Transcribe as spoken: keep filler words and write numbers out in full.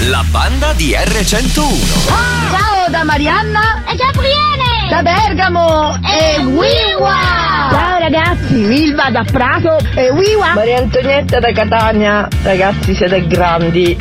La banda di erre centouno. Ah! Ciao da Marianna e Gabriele da Bergamo e Wiwa. Ciao ragazzi, Milva da Prato e Wiwa. Maria Antonietta da Catania. Ragazzi, siete grandi.